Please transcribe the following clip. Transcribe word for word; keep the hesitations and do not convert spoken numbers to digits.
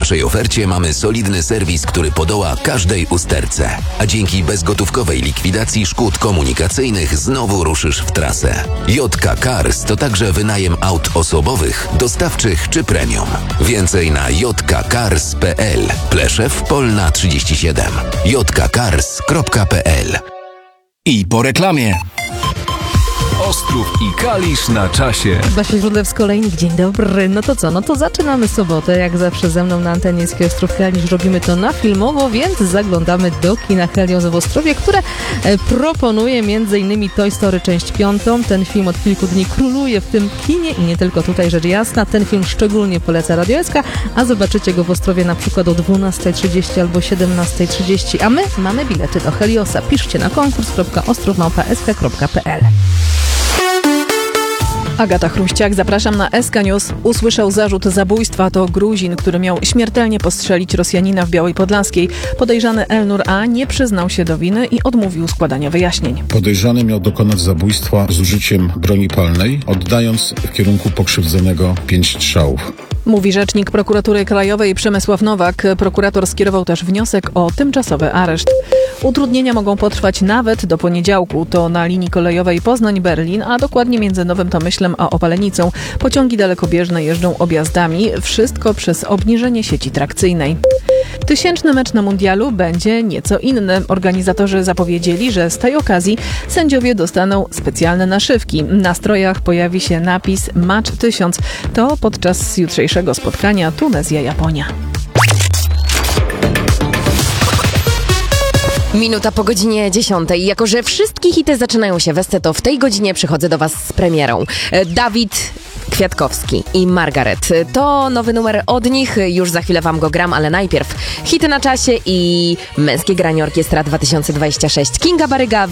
naszej ofercie mamy solidny serwis, który podoła każdej usterce. A dzięki bezgotówkowej likwidacji szkód komunikacyjnych znowu ruszysz w trasę. J K Cars to także wynajem aut osobowych, dostawczych czy premium. Więcej na j k cars kropka p l. Pleszew Polna trzydzieści siedem. j k cars kropka p l. I po reklamie. Ostrów i Kalisz na czasie. Basia Źródlewsko-Olejnik, dzień dobry. No to co, no to zaczynamy sobotę. Jak zawsze ze mną na antenie jest Ostrów Kalisz. Robimy to na filmowo, więc zaglądamy do kina Helios w Ostrowie, które e, proponuje między innymi Toy Story część piątą. Ten film od kilku dni króluje w tym kinie i nie tylko tutaj, rzecz jasna. Ten film szczególnie poleca Radio S K, a zobaczycie go w Ostrowie na przykład o dwunasta trzydzieści albo siedemnaста trzydzieści. A my mamy bilety do Heliosa. Piszcie na konkurs kropka ostrów małpa s k kropka p l. Agata Chruściak, zapraszam na S K News. Usłyszał zarzut zabójstwa. To Gruzin, który miał śmiertelnie postrzelić Rosjanina w Białej Podlaskiej. Podejrzany Elnur A. nie przyznał się do winy i odmówił składania wyjaśnień. Podejrzany miał dokonać zabójstwa z użyciem broni palnej, oddając w kierunku pokrzywdzonego pięć strzałów. Mówi rzecznik Prokuratury Krajowej Przemysław Nowak. Prokurator skierował też wniosek o tymczasowy areszt. Utrudnienia mogą potrwać nawet do poniedziałku. To na linii kolejowej Poznań-Berlin, a dokładnie między Nowym Tomyślem a Opalenicą. Pociągi dalekobieżne jeżdżą objazdami. Wszystko przez obniżenie sieci trakcyjnej. Tysięczny mecz na mundialu będzie nieco inny. Organizatorzy zapowiedzieli, że z tej okazji sędziowie dostaną specjalne naszywki. Na strojach pojawi się napis Match tysiąc. To podczas jutrzejszego spotkania Tunezja-Japonia. Minuta po godzinie dziesiątej. Jako że wszystkie hity zaczynają się we S T, to w tej godzinie przychodzę do Was z premierą. Dawid Kwiatkowski i Margaret. To nowy numer od nich. Już za chwilę Wam go gram, ale najpierw hity na czasie i męskie granie orkiestra dwa tysiące dwadzieścia sześć. Kinga Baryga.